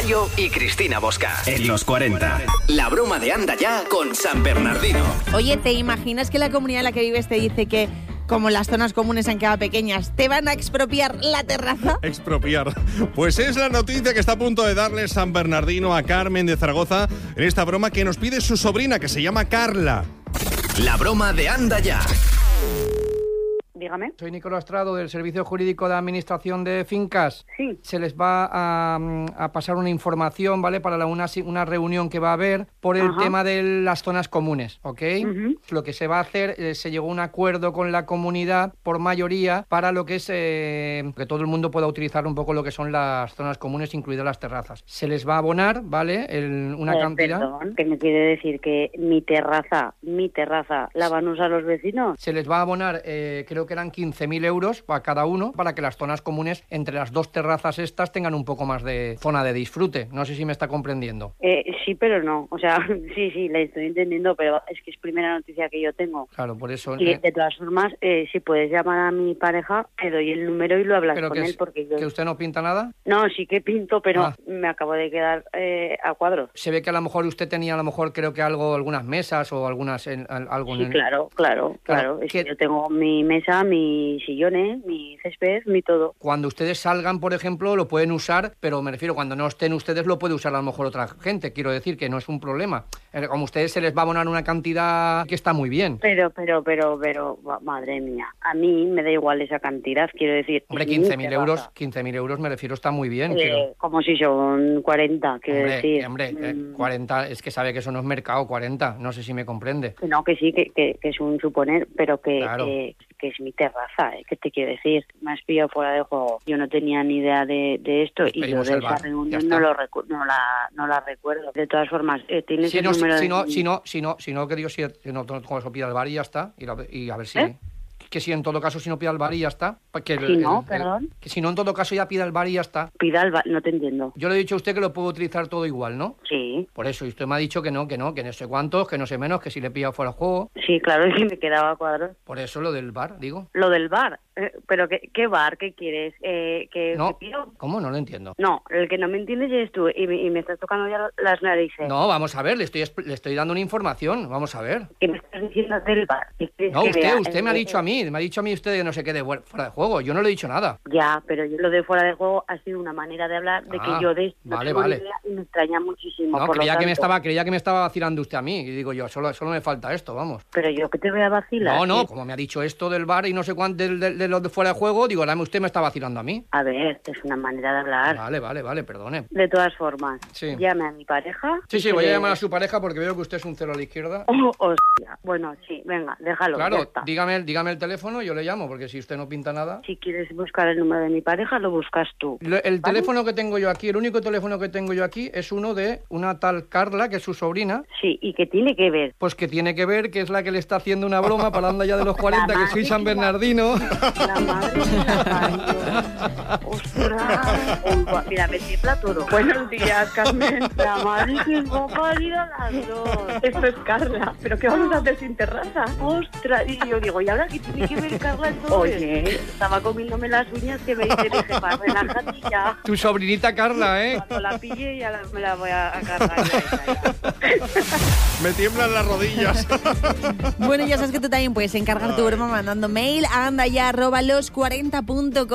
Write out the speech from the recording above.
Gallo y Cristina Bosca. En los 40. La broma de Anda Ya con San Bernardino. Oye, ¿te imaginas que la comunidad en la que vives te dice que, como las zonas comunes han quedado pequeñas, te van a expropiar la terraza? Expropiar. Pues es la noticia que está a punto de darle San Bernardino a Carmen de Zaragoza en esta broma que nos pide su sobrina, que se llama Carla. La broma de Anda Ya. Dígame. Soy Nicolás Trado, del Servicio Jurídico de Administración de Fincas. Sí. Se les va a pasar una información, ¿vale? Para una reunión que va a haber por el tema de las zonas comunes, ¿ok? Lo que se va a hacer, se llegó a un acuerdo con la comunidad por mayoría para lo que es que todo el mundo pueda utilizar un poco lo que son las zonas comunes, incluidas las terrazas. Se les va a abonar, ¿vale? Una cantidad. Perdón, ¿qué me quiere decir? ¿Que mi terraza, la van a usar los vecinos? Se les va a abonar, creo que eran 15.000 euros para cada uno, para que las zonas comunes entre las dos terrazas estas tengan un poco más de zona de disfrute. No sé si me está comprendiendo. Sí, pero no. O sea, sí, la estoy entendiendo, pero es que es primera noticia que yo tengo. Claro, por eso... Y de todas formas, si puedes llamar a mi pareja, te doy el número y lo hablas con él. Porque yo... ¿Que usted no pinta nada? No, sí que pinto, pero me acabo de quedar a cuadros. Se ve que a lo mejor usted tenía, creo que algunas mesas o algunas... Sí, claro. Es que yo tengo mi mesa, mis sillones, mi césped, mi todo. Cuando ustedes salgan, por ejemplo, lo pueden usar, pero me refiero, cuando no estén ustedes lo puede usar a lo mejor otra gente. Quiero decir que no es un problema. Como a ustedes se les va a abonar una cantidad que está muy bien. Pero, madre mía, a mí me da igual esa cantidad, quiero decir. Hombre, 15.000 euros me refiero, está muy bien. Como si son 40, quiero decir. 40, es que sabe que eso no es mercado, 40, no sé si me comprende. No, que sí, que es un suponer, pero claro. que es mi terraza, ¿qué te quiero decir? Me has pillado fuera de juego. Yo no tenía ni idea de esto y yo de esa reunión no la recuerdo. De todas formas, tienes el número Si no, que digo, si no, con eso pida el bar y ya está, y a ver si... Que si en todo caso, si no pida el bar y ya está. Perdón. Que si no, en todo caso, ya pida el bar y ya está. Pida el bar, no te entiendo. Yo le he dicho a usted que lo puedo utilizar todo igual, ¿no? Sí. Por eso, y usted me ha dicho que no sé cuántos, que no sé menos, que si le pilla fuera de juego. Sí, claro, es que me quedaba a cuadros. Por eso lo del bar, digo. Lo del bar. ¿Pero qué bar? ¿Qué quieres? No, ¿cómo? No lo entiendo. No, el que no me entiendes es tú y me estás tocando ya las narices. No, vamos a ver, le estoy dando una información, vamos a ver. ¿Qué me estás diciendo del bar? No, usted me ha dicho a mí usted que no se quede fuera de juego, yo no le he dicho nada. Ya, pero yo lo de fuera de juego ha sido una manera de hablar de que yo de esto vale. Idea y me extraña muchísimo. No, creía que me estaba vacilando usted a mí, y digo yo, solo me falta esto, vamos. Pero yo que te voy a vacilar. No, como me ha dicho esto del bar y no sé cuánto de los de fuera de juego, digo, usted me está vacilando a mí. A ver, es una manera de hablar. Vale, perdone. De todas formas, sí. Llame a mi pareja. Sí, voy a llamar a su pareja porque veo que usted es un cero a la izquierda. Hostia. Bueno, sí, venga, déjalo. Claro, dígame el teléfono, yo le llamo, porque si usted no pinta nada... Si quieres buscar el número de mi pareja, lo buscas tú. El teléfono que tengo yo aquí, el único teléfono que tengo yo aquí es uno de una tal Carla, que es su sobrina. Sí, ¿y qué tiene que ver? Pues que tiene que ver, que es la que le está haciendo una broma para Anda Ya de los 40, que soy San Bernardino. La madre de la parió. ¡Ostras! Mira, me tiembla todo. Buenos días, Carmen. La madre que me ha parido a las dos. Esto es Carla. ¿Pero qué vamos a hacer sin terraza? ¡Ostras! Y yo digo, ¿y ahora qué tiene que ver Carla en todo? Oye, estaba comiéndome las uñas que me dice, para relájate ya. Tu sobrinita Carla, ¿eh? Cuando la pille ya me la voy a cargar. Me tiemblan las rodillas. Bueno, ya sabes que tú también puedes encargar tu broma mandando mail a andaya@los40.com.